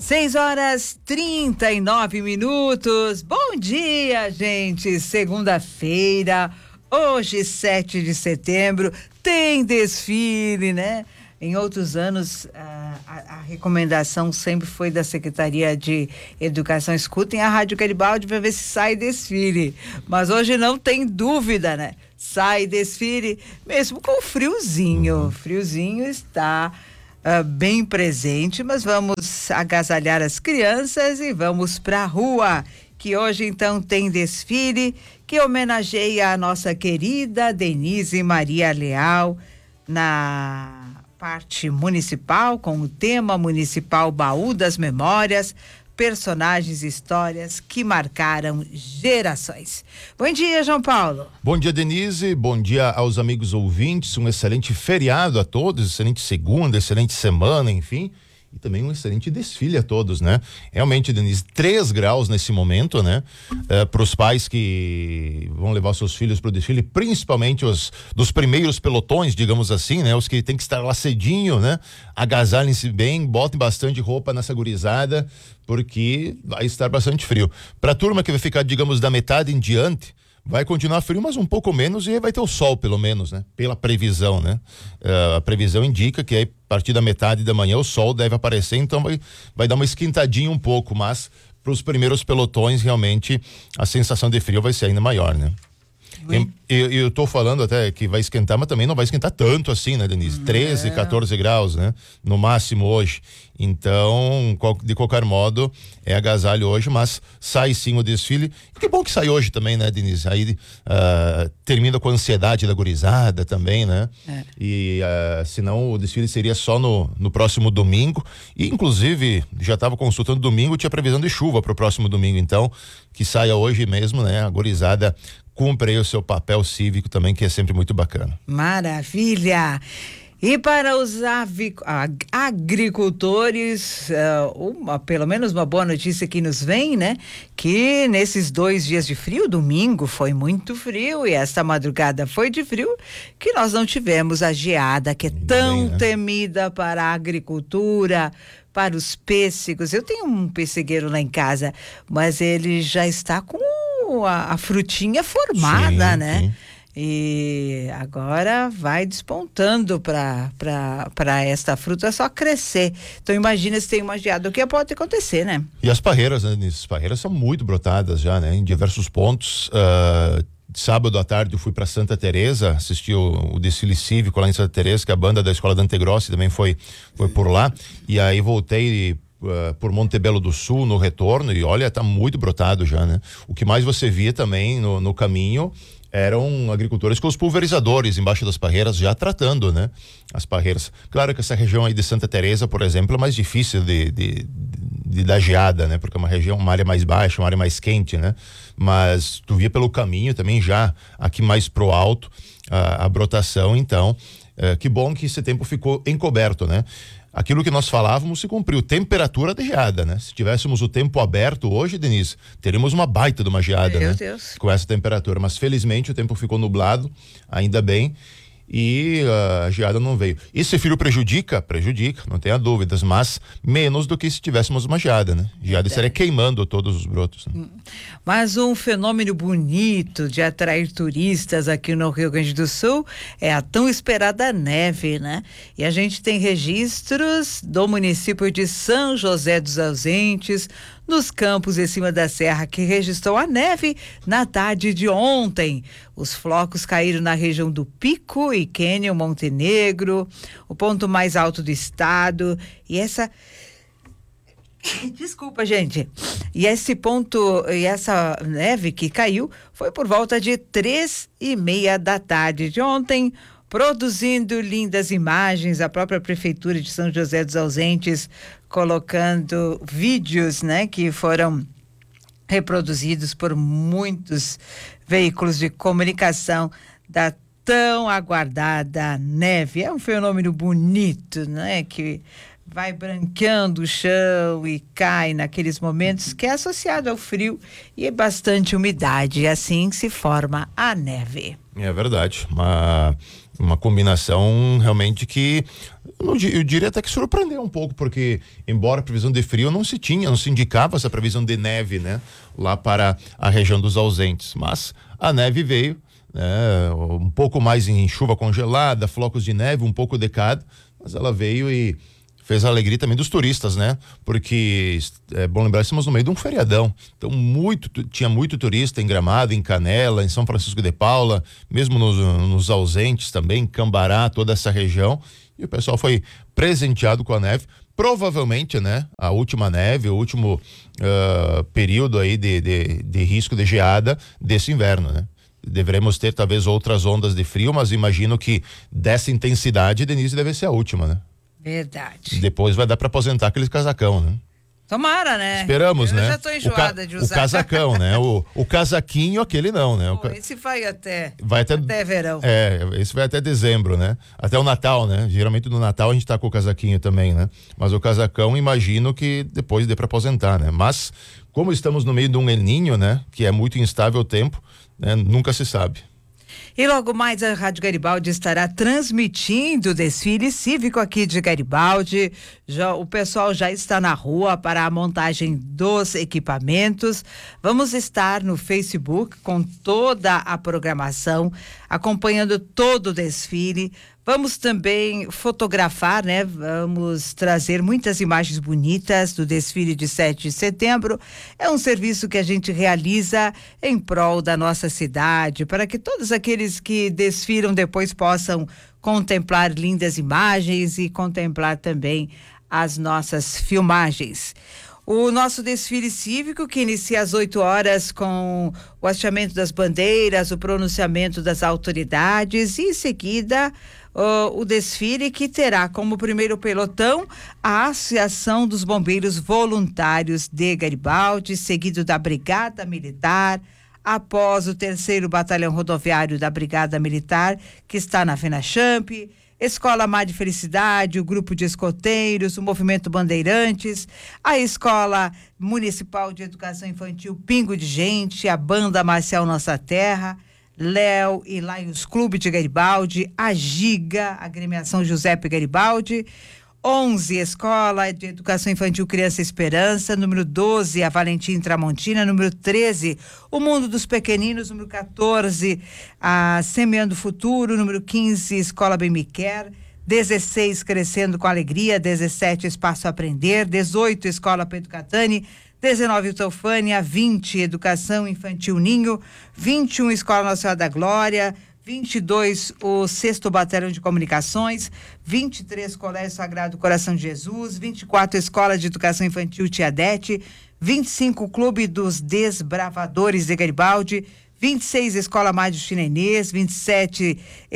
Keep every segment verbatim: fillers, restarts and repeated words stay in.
seis horas trinta e nove minutos. Bom dia, gente. Segunda-feira, hoje, sete de setembro, tem desfile, né? Em outros anos, a, a, a recomendação sempre foi da Secretaria de Educação: escutem a Rádio Garibaldi para ver se sai desfile. Mas hoje não tem dúvida, né? Sai desfile, mesmo com o friozinho. O friozinho está uh, bem presente, mas vamos agasalhar as crianças e vamos para a rua, que hoje então tem desfile que homenageia a nossa querida Denise Maria Leal na parte municipal, com o tema municipal Baú das Memórias, personagens e histórias que marcaram gerações. Bom dia, João Paulo. Bom dia, Denise. Bom dia aos amigos ouvintes. Um excelente feriado a todos, excelente segunda, excelente semana, enfim. E também um excelente desfile a todos, né? Realmente, Denise, três graus nesse momento, né? É, para os pais que vão levar seus filhos para o desfile, principalmente os dos primeiros pelotões, digamos assim, né? Os que tem que estar lá cedinho, né? Agasalhem-se bem, botem bastante roupa nessa gurizada, porque vai estar bastante frio. Para a turma que vai ficar, digamos, da metade em diante, vai continuar frio, mas um pouco menos, e vai ter o sol, pelo menos, né? Pela previsão, né? Uh, a previsão indica que aí, a partir da metade da manhã o sol deve aparecer, então vai, vai dar uma esquentadinha um pouco, mas para os primeiros pelotões, realmente, a sensação de frio vai ser ainda maior, né? Eu, eu tô falando até que vai esquentar, mas também não vai esquentar tanto assim, né, Denise? Hum, treze, é. quatorze graus, né? No máximo hoje. Então, de qualquer modo, é agasalho hoje, mas sai sim o desfile. Que bom que sai hoje também, né, Denise? Aí uh, termina com a ansiedade da gurizada também, né? É. E uh, senão o desfile seria só no, no próximo domingo. E inclusive, já estava consultando domingo, tinha previsão de chuva para o próximo domingo. Então, que saia hoje mesmo, né? A gurizada cumpre aí o seu papel cívico também, que é sempre muito bacana. Maravilha! E para os avi, ag, agricultores, uh, uma, pelo menos uma boa notícia que nos vem, né? Que nesses dois dias de frio, domingo foi muito frio e esta madrugada foi de frio, que nós não tivemos a geada que é Ainda tão bem, né? temida para a agricultura, para os pêssegos. Eu tenho um pêssegueiro lá em casa, mas ele já está com a, a frutinha formada, sim, né? Sim. E agora vai despontando para para esta fruta só crescer. Então imagina se tem uma geada, o que pode acontecer, né? E as parreiras, né? As parreiras são muito brotadas já, né? Em diversos pontos. Uh, sábado à tarde eu fui para Santa Teresa, assisti o, o desfile cívico lá em Santa Teresa, que a banda da Escola Dante Grossi também foi, foi por lá. E aí voltei Uh, por Montebello do Sul no retorno e olha, tá muito brotado já, né? O que mais você via também no, no caminho eram agricultores com os pulverizadores embaixo das parreiras já tratando, né? As parreiras. Claro que essa região aí de Santa Teresa, por exemplo, é mais difícil de, de, de, de dar geada, né? Porque é uma região, uma área mais baixa, uma área mais quente, né? Mas tu via pelo caminho também já aqui mais pro alto a, a brotação, então uh, que bom que esse tempo ficou encoberto, né? Aquilo que nós falávamos se cumpriu, temperatura de geada, né? Se tivéssemos o tempo aberto hoje, Denise, teríamos uma baita de uma geada, Meu né? Deus. Com essa temperatura, mas felizmente o tempo ficou nublado, ainda bem, e uh, a geada não veio. Esse frio prejudica? Prejudica, não tenha dúvidas, mas menos do que se tivéssemos uma geada, né? Geada estaria queimando todos os brotos. Né? Mas um fenômeno bonito de atrair turistas aqui no Rio Grande do Sul é a tão esperada neve, né? E a gente tem registros do município de São José dos Ausentes, nos campos em cima da serra, que registrou a neve na tarde de ontem. Os flocos caíram na região do Pico e Quênia, Montenegro, o ponto mais alto do estado. E essa... Desculpa, gente. E esse ponto, e essa neve que caiu foi por volta de três e meia da tarde de ontem, produzindo lindas imagens. A própria Prefeitura de São José dos Ausentes colocando vídeos, né, que foram reproduzidos por muitos veículos de comunicação da tão aguardada neve. É um fenômeno bonito, né, que vai branqueando o chão e cai naqueles momentos, que é associado ao frio e bastante umidade, e assim se forma a neve. É verdade, mas Uma combinação realmente que eu, eu diria até que surpreendeu um pouco, porque embora a previsão de frio não se tinha, não se indicava essa previsão de neve, né? Lá para a região dos ausentes, mas a neve veio, né? Um pouco mais em chuva congelada, flocos de neve, um pouco de cada, mas ela veio e fez a alegria também dos turistas, né? Porque é bom lembrar, estamos no meio de um feriadão, então muito, tinha muito turista em Gramado, em Canela, em São Francisco de Paula, mesmo nos, nos ausentes também, Cambará, toda essa região, e o pessoal foi presenteado com a neve, provavelmente, né? A última neve, o último uh, período aí de, de, de risco de geada desse inverno, né? Deveremos ter talvez outras ondas de frio, mas imagino que dessa intensidade, Denise, deve ser a última, né? Verdade. Depois vai dar para aposentar aqueles casacão, né? Tomara, né? Esperamos, eu né? Eu já tô enjoada o de usar. O casacão, né? O, o casaquinho, aquele não, né? Pô, esse vai até, vai até até verão. É, esse vai até dezembro, né? Até o Natal, né? Geralmente no Natal a gente tá com o casaquinho também, né? Mas o casacão, imagino que depois dê para aposentar, né? Mas como estamos no meio de um El Niño, né? Que é muito instável o tempo, né? Nunca se sabe. E logo mais a Rádio Garibaldi estará transmitindo o desfile cívico aqui de Garibaldi. Já, o pessoal já está na rua para a montagem dos equipamentos. Vamos estar no Facebook com toda a programação, acompanhando todo o desfile. Vamos também fotografar, né? Vamos trazer muitas imagens bonitas do desfile de sete de setembro. É um serviço que a gente realiza em prol da nossa cidade, para que todos aqueles que desfilam depois possam contemplar lindas imagens e contemplar também as nossas filmagens. O nosso desfile cívico, que inicia às oito horas com o hasteamento das bandeiras, o pronunciamento das autoridades e em seguida uh, o desfile que terá como primeiro pelotão a Associação dos Bombeiros Voluntários de Garibaldi, seguido da Brigada Militar, após o terceiro Batalhão Rodoviário da Brigada Militar, que está na FENACHAMP, Escola Mar de Felicidade, o Grupo de Escoteiros, o Movimento Bandeirantes, a Escola Municipal de Educação Infantil Pingo de Gente, a Banda Marcial Nossa Terra, Léo e Lions Clube de Garibaldi, a Giga, a Agremiação Giuseppe Garibaldi, onze, Escola de Educação Infantil Criança Esperança, número doze, a Valentim Tramontina, número treze, o Mundo dos Pequeninos, número quatorze, a Semeando Futuro, número quinze, Escola Bem Me Quer, dezesseis, Crescendo com Alegria, dezessete, Espaço Aprender, dezoito, Escola Pedro Catani, dezenove, Teofânia, vinte, Educação Infantil Ninho, vinte e um, Escola Nossa Senhora da Glória, vinte e dois, o sexto Batalhão de Comunicações, vinte e três, Colégio Sagrado Coração de Jesus, vinte e quatro, Escola de Educação Infantil Tiadete, vinte e cinco, Clube dos Desbravadores de Garibaldi, vinte e seis, Escola Mádio Chinenês, vinte e sete,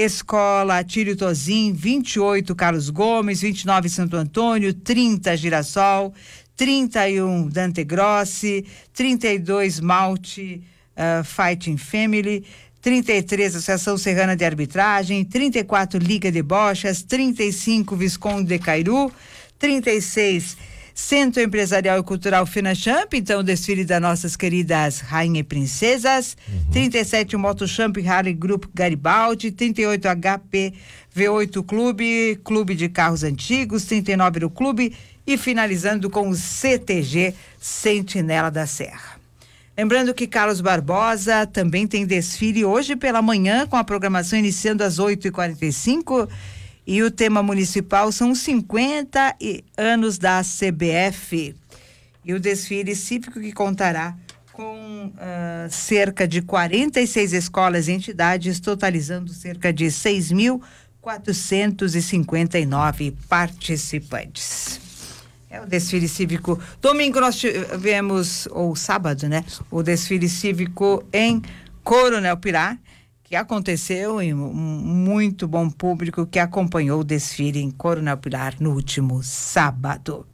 Escola Tírio Tozin, vinte e oito, Carlos Gomes, vinte e nove, Santo Antônio, trinta, Girassol, trinta e um, Dante Grossi, trinta e dois, Malte uh, Fighting Family, trinta e três, Associação Serrana de Arbitragem, trinta e quatro, Liga de Bochas, trinta e cinco, Visconde de Cairu, trinta e seis, Centro Empresarial e Cultural FENACHAMP, então o desfile das nossas queridas Rainha e Princesas, uhum. trinta e sete, Motochamp Harley Group Garibaldi, trinta e oito, H P V oito Clube, Clube de Carros Antigos, trinta e nove, o Clube, e finalizando com o C T G Sentinela da Serra. Lembrando que Carlos Barbosa também tem desfile hoje pela manhã, com a programação iniciando às oito e quarenta e cinco, e o tema municipal são os cinquenta anos da C B F. E o desfile cívico que contará com uh, cerca de quarenta e seis escolas e entidades, totalizando cerca de seis mil quatrocentos e cinquenta e nove participantes. É o desfile cívico. Domingo nós tivemos, ou sábado, né? O desfile cívico em Coronel Pilar, que aconteceu em um muito bom público que acompanhou o desfile em Coronel Pilar no último sábado.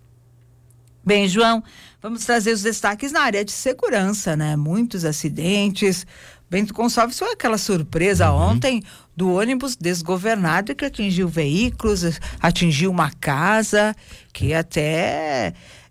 Bem, João, vamos trazer os destaques na área de segurança, né? Muitos acidentes. Bento Gonçalves foi aquela surpresa uhum. ontem do ônibus desgovernado que atingiu veículos, atingiu uma casa, que até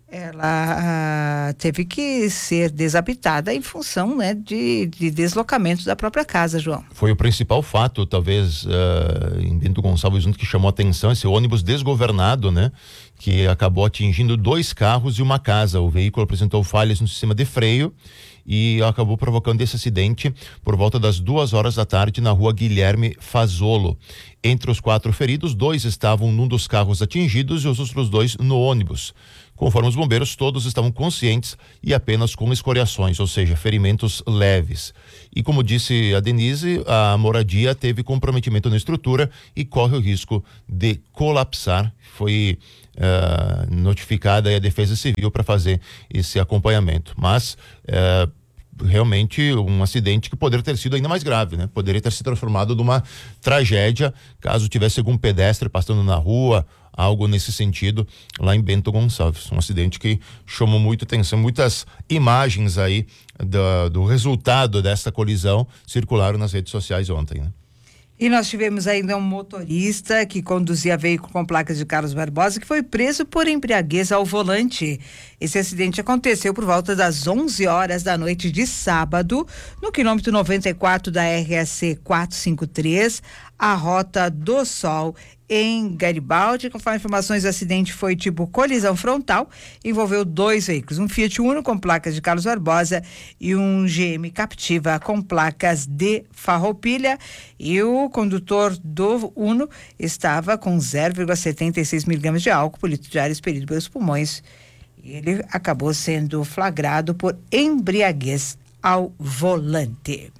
ela ah, teve que ser desabitada em função, né, de, de deslocamento da própria casa, João. Foi o principal fato, talvez, uh, em Bento Gonçalves junto, que chamou a atenção, esse ônibus desgovernado, né, que acabou atingindo dois carros e uma casa. O veículo apresentou falhas no sistema de freio e acabou provocando esse acidente por volta das duas horas da tarde na rua Guilherme Fazolo. Entre os quatro feridos, dois estavam num dos carros atingidos e os outros dois no ônibus. Conforme os bombeiros, todos estavam conscientes e apenas com escoriações, ou seja, ferimentos leves. E como disse a Denise, a moradia teve comprometimento na estrutura e corre o risco de colapsar. Foi uh, notificada a Defesa Civil para fazer esse acompanhamento. Mas uh, realmente um acidente que poderia ter sido ainda mais grave, né? Poderia ter se transformado numa tragédia caso tivesse algum pedestre passando na rua, algo nesse sentido, lá em Bento Gonçalves. Um acidente que chamou muita atenção, muitas imagens aí do, do resultado dessa colisão circularam nas redes sociais ontem, né? E nós tivemos ainda um motorista que conduzia veículo com placas de Carlos Barbosa que foi preso por embriaguez ao volante. Esse acidente aconteceu por volta das onze horas da noite de sábado, no quilômetro noventa e quatro da R S quatrocentos e cinquenta e três, a Rota do Sol, em Garibaldi. Conforme informações, o acidente foi tipo colisão frontal, envolveu dois veículos, um Fiat Uno com placas de Carlos Barbosa e um G M Captiva com placas de Farroupilha, e o condutor do Uno estava com zero vírgula setenta e seis miligramas de álcool por litro de ar expelido pelos pulmões. Ele acabou sendo flagrado por embriaguez ao volante.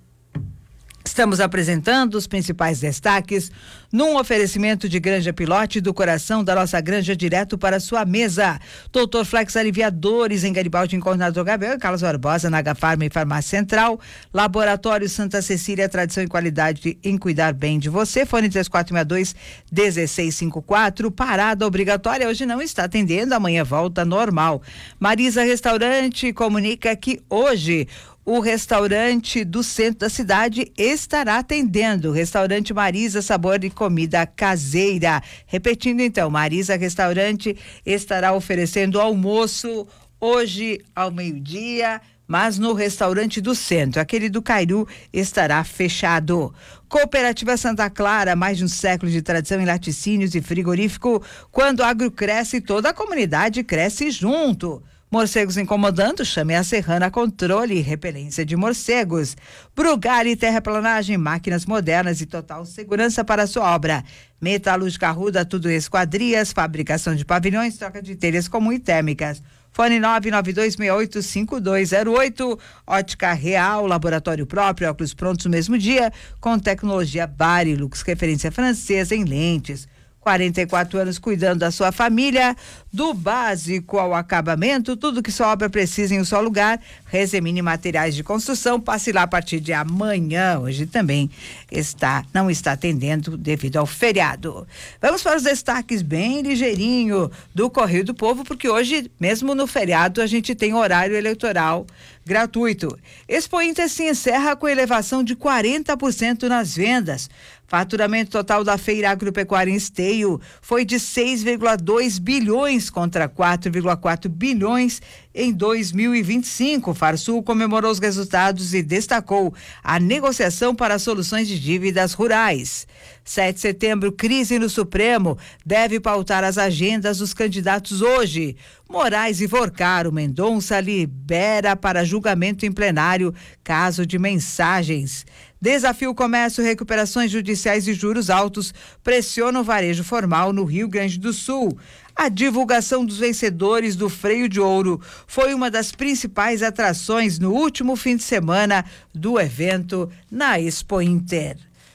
Estamos apresentando os principais destaques num oferecimento de Granja Pilote, do coração da nossa granja, direto para sua mesa. Doutor Flex Aliviadores, em Garibaldi, em Coronado Gabriel, e Carlos Barbosa, na Agafarma e Farmácia Central. Laboratório Santa Cecília, tradição e qualidade em cuidar bem de você. Fone três quatro seis dois, um seis cinco quatro. Parada obrigatória, hoje não está atendendo, amanhã volta normal. Marisa Restaurante comunica que hoje o restaurante do centro da cidade estará atendendo. Restaurante Marisa, sabor e comida caseira. Repetindo então, Marisa Restaurante estará oferecendo almoço hoje ao meio-dia, mas no restaurante do centro. Aquele do Cairu estará fechado. Cooperativa Santa Clara, mais de um século de tradição em laticínios e frigorífico. Quando o agro cresce, toda a comunidade cresce junto. Morcegos incomodando? Chame a Serrana Controle e Repelência de Morcegos. Brugari Terraplanagem, máquinas modernas e total segurança para a sua obra. Metalúrgica Arruda, tudo esquadrias, fabricação de pavilhões, troca de telhas comum e térmicas. Fone nove nove dois seis oito cinco dois zero oito. Ótica Real, laboratório próprio, óculos prontos no mesmo dia, com tecnologia Varilux, referência francesa em lentes. quarenta e quatro anos cuidando da sua família, do básico ao acabamento, tudo que sua obra precisa em um só lugar. Resemine Materiais de Construção, passe lá a partir de amanhã. Hoje também está, não está atendendo devido ao feriado. Vamos para os destaques bem ligeirinho do Correio do Povo, porque hoje, mesmo no feriado, a gente tem horário eleitoral gratuito. Expo Inter se encerra com elevação de quarenta por cento nas vendas. Faturamento total da Feira Agropecuária em Esteio foi de seis vírgula dois bilhões contra quatro vírgula quatro bilhões em dois mil e vinte e cinco. Farsul comemorou os resultados e destacou a negociação para soluções de dívidas rurais. sete de setembro, crise no Supremo deve pautar as agendas dos candidatos hoje. Moraes e Vorcaro, Mendonça libera para julgamento em plenário caso de mensagens. Desafio Comércio, recuperações judiciais e juros altos pressionam o varejo formal no Rio Grande do Sul. A divulgação dos vencedores do Freio de Ouro foi uma das principais atrações no último fim de semana do evento na Expo Inter.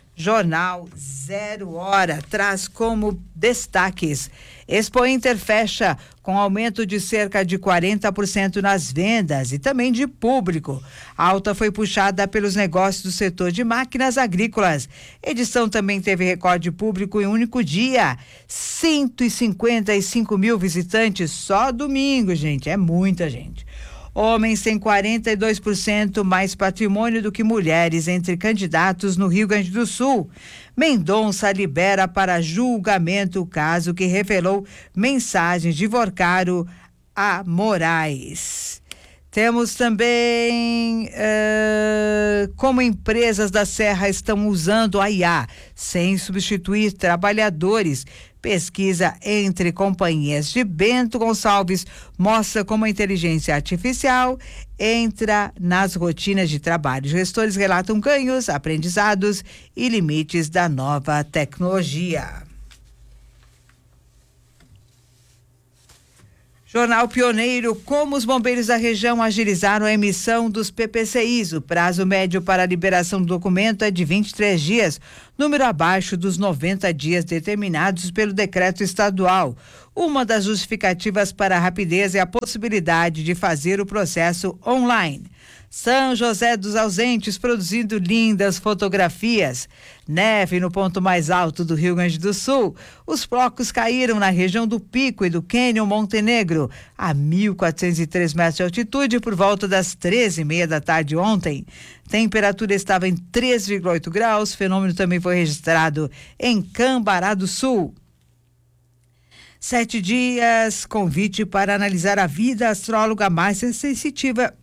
Jornal Zero Hora traz como destaques: Expo Inter fecha com aumento de cerca de quarenta por cento nas vendas e também de público. A alta foi puxada pelos negócios do setor de máquinas agrícolas. Edição também teve recorde público em um único dia. cento e cinquenta e cinco mil visitantes só domingo, gente. É muita gente. Homens têm quarenta e dois por cento mais patrimônio do que mulheres entre candidatos no Rio Grande do Sul. Mendonça libera para julgamento o caso que revelou mensagens de Vorcaro A. Moraes. Temos também uh, como empresas da Serra estão usando a I A sem substituir trabalhadores. Pesquisa entre companhias de Bento Gonçalves mostra como a inteligência artificial entra nas rotinas de trabalho. Gestores relatam ganhos, aprendizados e limites da nova tecnologia. Jornal Pioneiro, como os bombeiros da região agilizaram a emissão dos P P C Is. O prazo médio para a liberação do documento é de vinte e três dias, número abaixo dos noventa dias determinados pelo decreto estadual. Uma das justificativas para a rapidez é a possibilidade de fazer o processo online. São José dos Ausentes produzindo lindas fotografias. Neve no ponto mais alto do Rio Grande do Sul. Os flocos caíram na região do Pico e do Cânion Montenegro, a mil quatrocentos e três metros de altitude, por volta das treze e meia da tarde ontem. Temperatura estava em três vírgula oito graus. Fenômeno também foi registrado em Cambará do Sul. Sete dias, convite para analisar a vida. A astróloga Márcia Sensitiva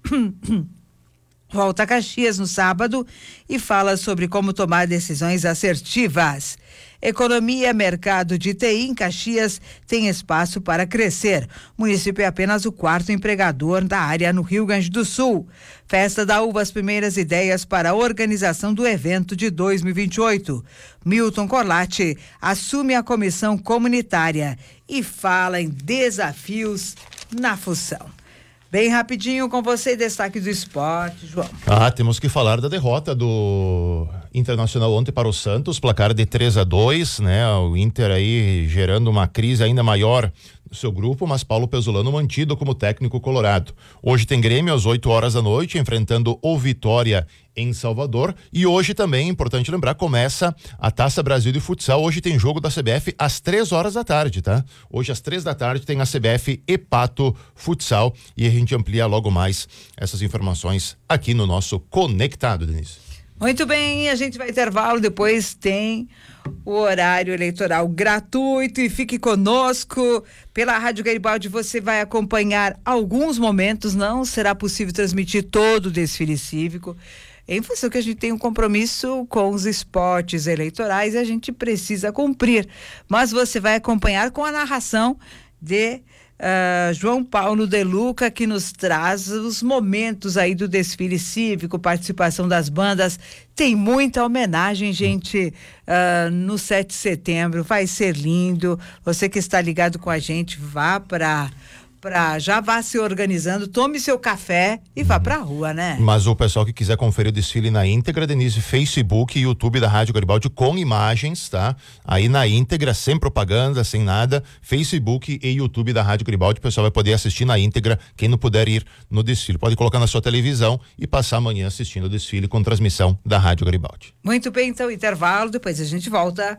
volta a Caxias no sábado e fala sobre como tomar decisões assertivas. Economia, mercado de T I em Caxias tem espaço para crescer. O município é apenas o quarto empregador da área no Rio Grande do Sul. Festa da Uva, as primeiras ideias para a organização do evento de dois mil e vinte e oito. Milton Corlatti assume a comissão comunitária e fala em desafios na função. Bem rapidinho com você, destaque do esporte, João. Ah, temos que falar da derrota do Internacional ontem para o Santos, placar de três a dois, né? O Inter aí gerando uma crise ainda maior no seu grupo, mas Paulo Pesolano mantido como técnico colorado. Hoje tem Grêmio às oito horas da noite, enfrentando o Vitória em Salvador, e hoje também, importante lembrar, começa a Taça Brasil de Futsal. Hoje tem jogo da C B F às três horas da tarde, tá? Hoje às três da tarde tem a C B F e Pato Futsal, e a gente amplia logo mais essas informações aqui no nosso Conectado, Denise. Muito bem, a gente vai intervalo, depois tem o horário eleitoral gratuito e fique conosco. Pela Rádio Garibaldi você vai acompanhar alguns momentos, não será possível transmitir todo o desfile cívico, em função que a gente tem um compromisso com os esportes eleitorais e a gente precisa cumprir, mas você vai acompanhar com a narração de Uh, João Paulo De Luca, que nos traz os momentos aí do desfile cívico, participação das bandas. Tem muita homenagem, gente, uh, no sete de setembro, vai ser lindo. Você que está ligado com a gente, vá para Pra, já vá se organizando, tome seu café e vá pra rua, né? Mas o pessoal que quiser conferir o desfile na íntegra, Denise, Facebook e YouTube da Rádio Garibaldi com imagens, tá? Aí na íntegra, sem propaganda, sem nada, Facebook e YouTube da Rádio Garibaldi, o pessoal vai poder assistir na íntegra. Quem não puder ir no desfile, pode colocar na sua televisão e passar amanhã assistindo o desfile com transmissão da Rádio Garibaldi. Muito bem, então, intervalo, depois a gente volta.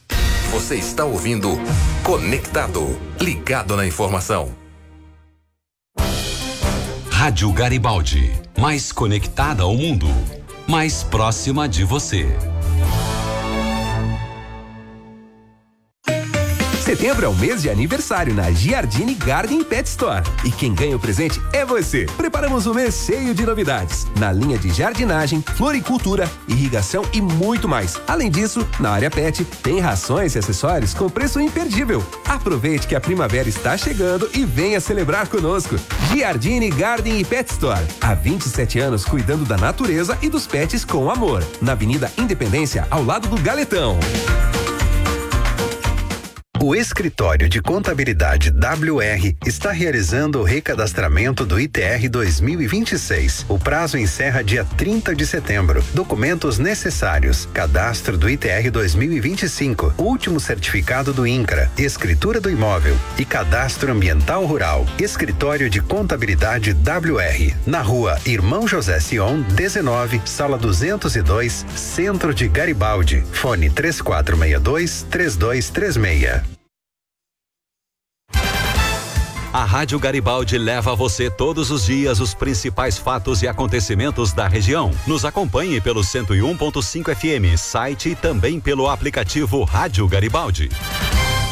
Você está ouvindo Conectado, ligado na informação. Rádio Garibaldi, mais conectada ao mundo, mais próxima de você. Setembro é o mês de aniversário na Giardini Garden Pet Store. E quem ganha o presente é você. Preparamos um mês cheio de novidades na linha de jardinagem, floricultura, irrigação e muito mais. Além disso, na área pet, tem rações e acessórios com preço imperdível. Aproveite que a primavera está chegando e venha celebrar conosco. Giardini Garden e Pet Store. Há vinte e sete anos cuidando da natureza e dos pets com amor. Na Avenida Independência, ao lado do Galetão. O Escritório de Contabilidade W R está realizando o recadastramento do I T R dois mil e vinte e seis. O prazo encerra dia trinta de setembro. Documentos necessários: cadastro do I T R dois mil e vinte e cinco, último certificado do INCRA, escritura do imóvel e cadastro ambiental rural. Escritório de Contabilidade W R, na rua Irmão José Sion, dezenove, sala duzentos e dois, Centro de Garibaldi. Fone três quatro seis dois, três dois três seis. A Rádio Garibaldi leva a você todos os dias os principais fatos e acontecimentos da região. Nos acompanhe pelo cento e um ponto cinco F M, site e também pelo aplicativo Rádio Garibaldi.